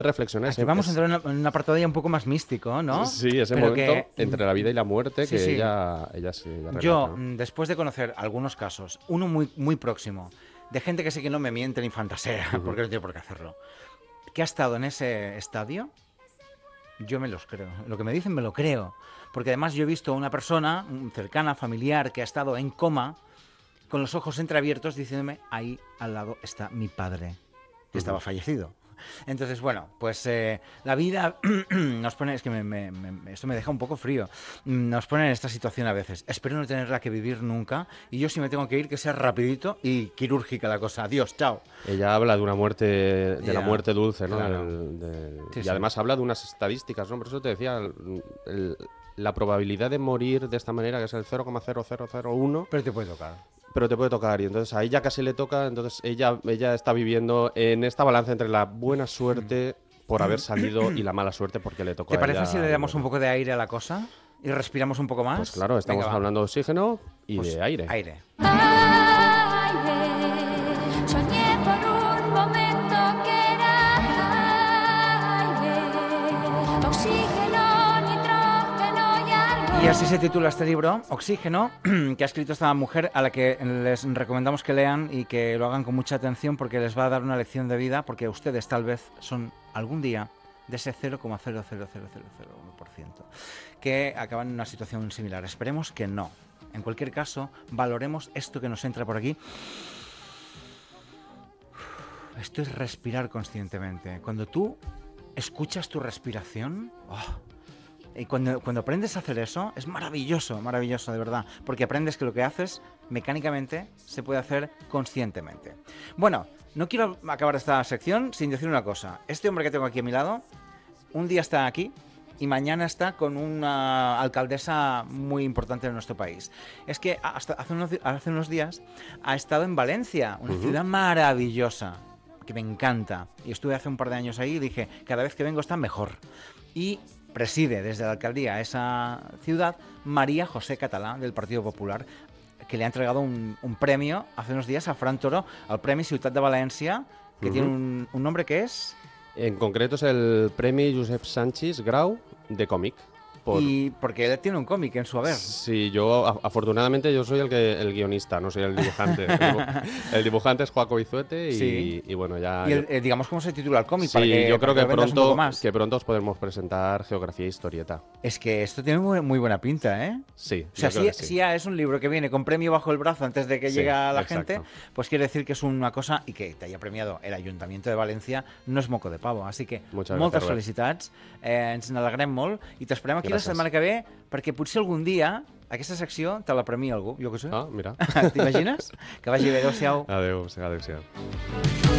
reflexionar. Aquí vamos a entrar en un apartado ya un poco más místico, ¿no? Sí, ese Pero momento entre la vida y la muerte que sí. ella sí relata, Yo, ¿no? después de conocer algunos casos, uno muy, muy próximo, de gente que sé que no me miente ni fantasea, porque no tiene por qué hacerlo, que ha estado en ese estadio, yo me los creo. Lo que me dicen me lo creo. Porque además yo he visto a una persona cercana, familiar, que ha estado en coma, con los ojos entreabiertos, diciéndome, ahí al lado está mi padre, que estaba fallecido. Entonces, bueno, pues la vida nos pone, es que esto me deja un poco frío, nos pone en esta situación a veces. Espero no tenerla que vivir nunca, y yo si me tengo que ir, que sea rapidito y quirúrgica la cosa. Adiós, chao. Ella habla de una muerte, de la muerte dulce, ¿no? Claro. Y además habla de unas estadísticas, ¿no? Por eso te decía, la probabilidad de morir de esta manera, que es el 0,0001... Pero te puede tocar. Pero te puede tocar, y entonces a ella casi le toca, entonces ella está viviendo en esta balanza entre la buena suerte por haber salido y la mala suerte porque le tocó a ¿Te ella. parece si le damos un poco de aire a la cosa y respiramos un poco más? Pues claro, estamos Venga, hablando de oxígeno y pues de aire. Aire. Soñé por un momento que era aire, oxígeno, nitrógeno y argón. Y así se titula este libro, Oxígeno, que ha escrito esta mujer, a la que les recomendamos que lean y que lo hagan con mucha atención, porque les va a dar una lección de vida, porque ustedes tal vez son algún día de ese 0,0000001% que acaban en una situación similar. Esperemos que no. En cualquier caso, valoremos esto que nos entra por aquí. Esto es respirar conscientemente. Cuando tú escuchas tu respiración, y cuando aprendes a hacer eso, es maravilloso, maravilloso, de verdad, porque aprendes que lo que haces mecánicamente se puede hacer conscientemente. Bueno, no quiero acabar esta sección sin decir una cosa. Este hombre que tengo aquí a mi lado, un día está aquí y mañana está con una alcaldesa muy importante de nuestro país. Es que hasta hace unos días ha estado en Valencia, una ciudad maravillosa, que me encanta. Y estuve hace un par de años ahí y dije, cada vez que vengo está mejor. Y preside desde la alcaldía esa ciudad María José Català, del Partido Popular, que le ha entregado un premio hace unos días a Fran Toro, al Premi Ciutat de València, que tiene un nombre que es... En concreto es el Premi Josep Sánchez Grau de còmic. Y porque él tiene un cómic en su haber. Sí, yo afortunadamente yo soy el guionista, no soy el dibujante. El dibujante es Joaco Bizuete y bueno, ya... Y digamos cómo se titula el cómic. Sí, para que, yo creo para que lo vendas un poco más. pronto os podemos presentar Geografía e Historieta. Es que esto tiene muy buena pinta, ¿eh? Sí. O sea, yo creo que si ya es un libro que viene con premio bajo el brazo antes de que llegue a la gente, pues quiere decir que es una cosa, y que te haya premiado el Ayuntamiento de Valencia no es moco de pavo. Així que moltes felicitats, ens n'alegrem molt i t'esperem aquí la setmana que ve, perquè potser algun dia aquesta secció te la premia algú, jo què sé. Ah, mira. T'imagines? Que vagi bé, adéu-siau. Adéu-siau.